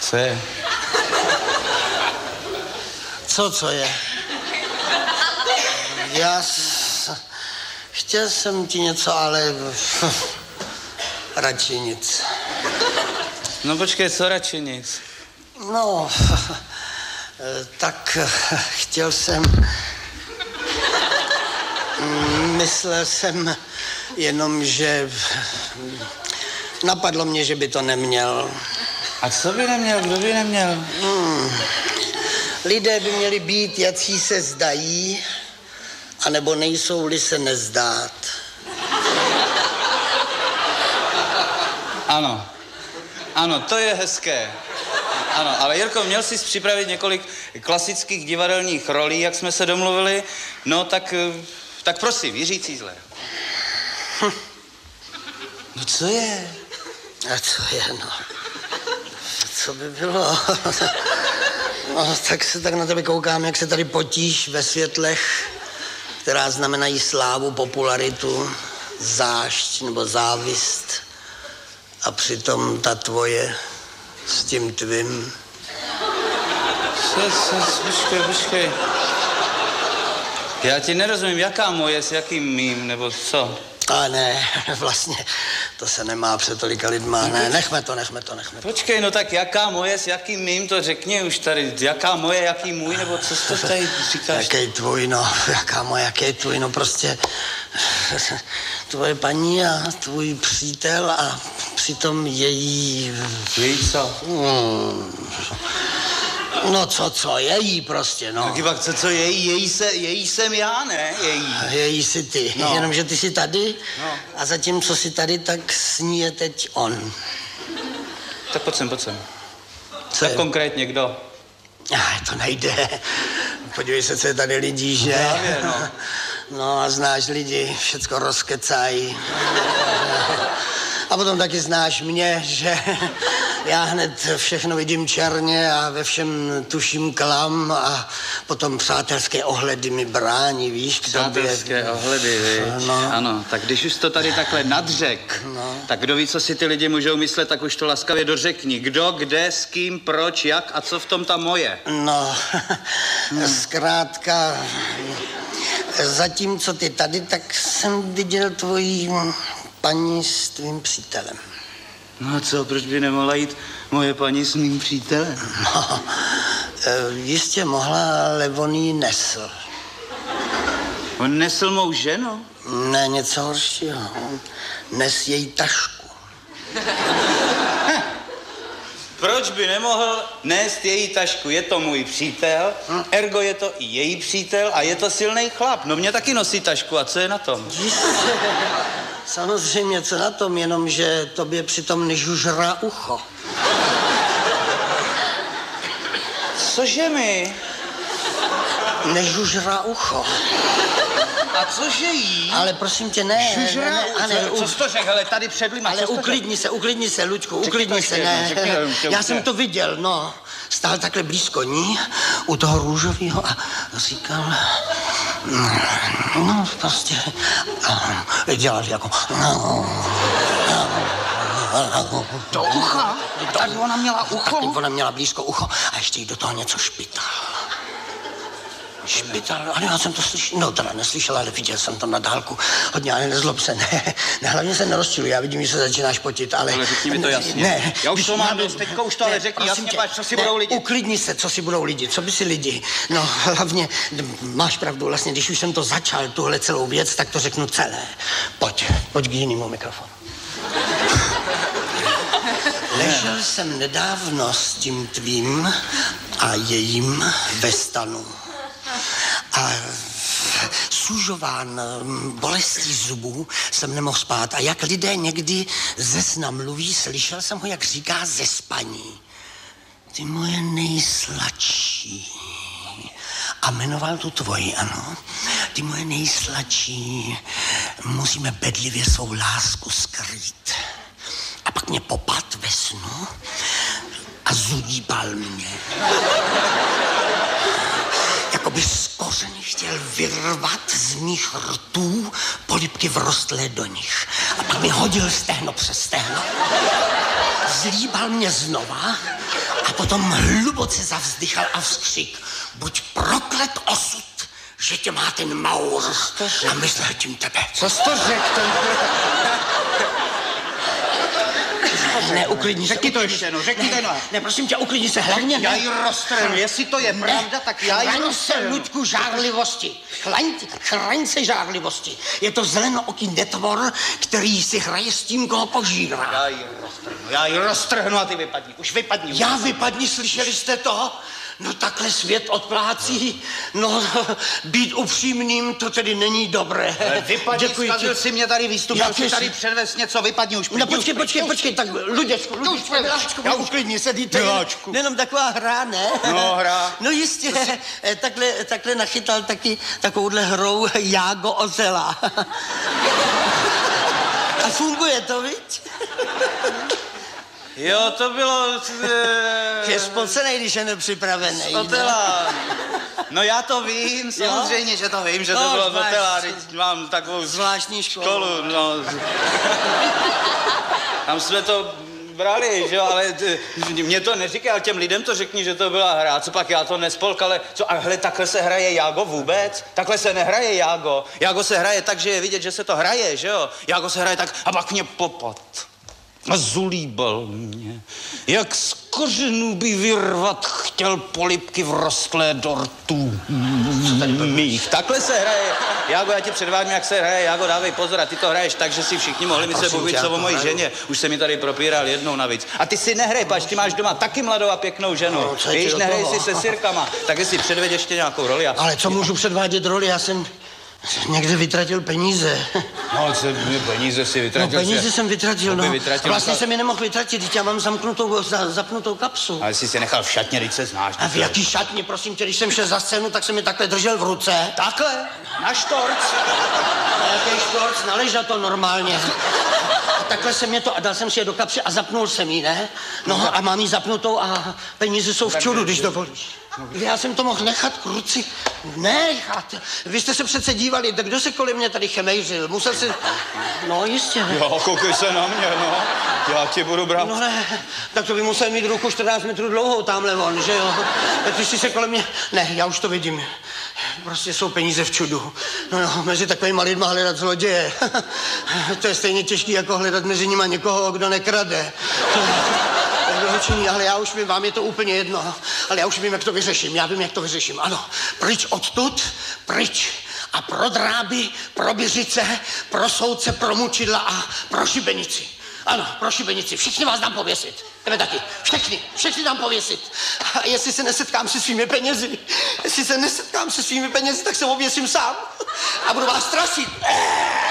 Co je? Co je? Chtěl jsem ti něco, ale radši nic. No počkej, co radši nic? No, tak chtěl jsem... Myslel jsem jenom, že... Napadlo mě, že by to neměl. A co by neměl? Kdo by neměl? Lidé by měli být, jací se zdají, anebo nejsou-li se nezdát. Ano, to je hezké. Ano, ale Jirko, měl jsi připravit několik klasických divadelních rolí, jak jsme se domluvili. No, tak prosím, Jiří Cízler. No, co je? A co je, no? Co by bylo? No, tak se tak na tebe koukám, jak se tady potíš ve světlech, která znamenají slávu, popularitu, zášť nebo závist. A přitom ta tvoje s tím tvým. Počkej. Já ti nerozumím, jaká moje s jakým mým, nebo co? A ne, vlastně, to se nemá před tolika lidma, ne, nechme to. Počkej, no tak jaká moje s jakým mým, to řekni už tady, jaká moje, jaký můj, nebo co to tady říkáš? Jaký tvůj, no, jaká moje, jaký tvůj, no prostě tvoje paní a tvůj přítel a přitom její... Její co? No co, její prostě, no. Taky pak co její jsem já, ne? Její jsi ty, no. Jenomže ty jsi tady no. A zatímco jsi tady, tak s ní je teď on. Tak pojď sem. Co tak je? Konkrétně kdo? To nejde. Podívej se, co je tady lidí, že? Právě, no. No a znáš lidi, všecko rozkecají. A potom taky znáš mě, že já hned všechno vidím černě a ve všem tuším klam a potom přátelské ohledy mi brání, víš, k tobě. Přátelské ohledy, víš? No. Ano, tak když už to tady takhle nadřek, tak kdo ví, co si ty lidi můžou myslet, tak už to laskavě dořekni. Kdo, kde, s kým, proč, jak a co v tom ta moje? No, zkrátka, zatímco ty tady, tak jsem viděl tvojí paní s tvým přítelem. No a co, proč by nemohla jít moje paní s mým přítelem? No, jistě mohla, ale on jí nesl. On nesl mou ženu? Ne, něco horšího. On nes její tašku. Proč by nemohl nést její tašku? Je to můj přítel, ergo je to i její přítel a je to silný chlap. No mě taky nosí tašku a co je na tom? Jistě. Samozřejmě, co na tom, jenom že tobě přitom nežužrá ucho. Cože mi? Nežužrá ucho. A cože jí? Ale prosím tě, ne. Žužrá? Co jsi to řekl, ale tady před lidma. Ale uklidni se, Luďku, uklidni se, ne. Já jsem to viděl, no. Stál takhle blízko ní, u toho růžového a říkal... No, prostě... Dělal jako... Do ucha? Tady ona měla ucho? Tak ona měla blízko ucho a ještě jí do toho něco špital. Ale já jsem to slyšel, no teda neslyšel, ale viděl jsem to na dálku. Hodně, ale nezlob se, ne, hlavně se nerozčiluj, já vidím, že se začínáš potit, ale... Ale řekni mi to jasně. Ne. Já už to mám dost, teďko už to ale řekni jasně, páč, co si budou lidi. Uklidni se, co si budou lidi, co by si lidi. No, hlavně, máš pravdu, vlastně, když už jsem to začal, tuhle celou věc, tak to řeknu celé. Pojď k jinému mikrofonu. Ležel jsem nedávno s tím tvým a jejím ve stanu. A sužován bolestí zubů jsem nemohl spát. A jak lidé někdy ze sna mluví, slyšel jsem ho, jak říká ze spaní. Ty moje nejsladší. A jmenoval tu tvoji, ano. Ty moje nejsladší. Musíme bedlivě svou lásku skrýt. A pak mě popad ve snu a zudíbal mě. Jakoby z kořeny chtěl vyrvat z mých rtů polibky vrostlé do nich. A pak mi hodil stehno přes stehno. Zlíbal mě znova a potom hluboce zavzdychal a vzkřik. Buď proklet osud, že tě má ten Maur a myslel tím tebe. Co jsi to řekl? Ne, uklidni se. Řekni to ještě, no, řekni to, no. Ne, prosím tě, uklidni se, hlavně Já ne. ji roztrhnu, jestli to je pravda, tak já ji Chraň se, roztrhnu. Luďku, žárlivosti. Chraň se žárlivosti. Je to zelenooký netvor, který si hraje s tím, koho požírá. Já ji roztrhnu a ty vypadni. Už vypadni. Já vypadni, slyšeli jste to? No takhle svět odplácí. No, být upřímným, to tedy není dobré. Vypadni, zkazil si mě tady výstup, Jak já si je- tady předvést něco, vypadni už. No počkej, tak Luděčku, Miláčku, Já uklidni se, to je Miláčku. jenom taková hra, ne? No, hra. No jistě, takhle nachytal taky takovouhle hrou Jágo Ozela. A funguje to, viď? Jo, to bylo... Je spocenej, když je nepřipravený. Otela. No já to vím, samozřejmě, že to vím, že to No, bylo z zvlášť. Otela, teď mám takovou Zvláštní školu. školu, no. Tam jsme to brali, že jo, ale mě to neříkal, těm lidem to řekni, že to byla hra, co pak já to nespolk, ale co, a hle, takhle se hraje Jágo vůbec? Takhle se nehraje Jágo. Jágo se hraje tak, že je vidět, že se to hraje, že jo? Jágo se hraje tak a pak mě popad. A zulíbal mě, jak z kořenů by vyrvat chtěl polibky vrostlé dortů mých. Takhle se hraje. Jágo, já ti předvádím, jak se hraje. Jágo, dávej pozor, a ty to hraješ tak, že si všichni mohli myslet, prosím jako tě, co já o to mojí hraju. ženě. Už se mi tady propíral jednou navíc. A ty si nehraj, pač, ty máš doma taky mladou a pěknou ženu. No, co je ti Víš, do nehraj toho? si se sirkama, tak si předved ještě nějakou roli. Ale co můžu předvádět roli? Já jsem někde vytratil peníze. No, peníze si No vytratil. peníze jsem vytratil, by no. vytratil, Vlastně nechal- jsem je nemohl vytratit, teď já mám zapnutou kapsu. Ale jsi si nechal v šatně, když se znáš. A v jaký šatně, prosím tě, když jsem šel za scénu, tak jsem je takhle držel v ruce. Takhle? Na štorc? A jaký štorc, naležel to normálně. A takhle jsem je to a dal jsem si je do kapsy a zapnul jsem ji, ne? No a mám ji zapnutou a peníze jsou v čudu, když dovolíš. Já jsem to mohl nechat k ruci. Nechat. Vy jste se přece dívali, tak kdo se kolem mě tady chemejřil? Musel se... No jistě. Jo, koukej se na mě, no. Já tě budu brát. No ne, tak to by musel mít ruku 14 metrů dlouhou tamhle on, že jo? Tak když jsi se kolem mě... Ne, já už to vidím. Prostě jsou peníze v čudu. No, mezi takovýma lidma hledat zloděje. To je stejně těžký, jako hledat mezi nima někoho, kdo nekrade. Ale já už vím, vám je to úplně jedno. Ale já už vím, jak to vyřeším. Já vím, jak to vyřeším. Ano, pryč odtud, pryč. A pro dráby, pro Běžice, pro soudce, pro mučidla a pro šibenici. Ano, pro šibenici. Všichni vás dám pověsit. Tebe taky. Všechny dám pověsit. A jestli se nesetkám se svými penězi, tak se oběsím sám. A budu vás strašit.